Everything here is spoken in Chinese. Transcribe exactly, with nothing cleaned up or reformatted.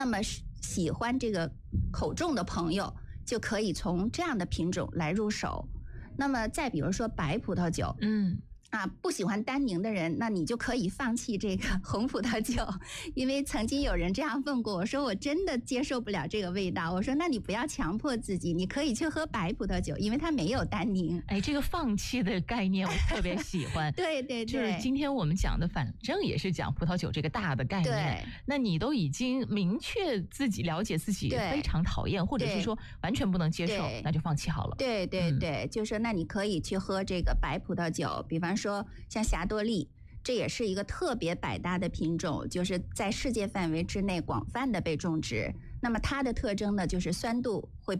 那么喜欢这个口重的朋友，就可以从这样的品种来入手。那么再比如说白葡萄酒， 嗯。 啊，不喜欢单宁的人，那你就可以放弃这个红葡萄酒，因为曾经有人这样问过我，说我真的接受不了这个味道。我说那你不要强迫自己，你可以去喝白葡萄酒，因为它没有单宁。 哎，这个放弃的概念我特别喜欢。 对对对， 就是今天我们讲的，反正也是讲葡萄酒这个大的概念。 对， 那你都已经明确自己了解自己非常讨厌，或者是说完全不能接受，那就放弃好了。 对对对，嗯、就是说那你可以去喝这个白葡萄酒，比方说像霞多丽，这也是一个特别百搭的品种，就是在世界范围之内广泛的被种植。那么它的特征呢，就是酸度会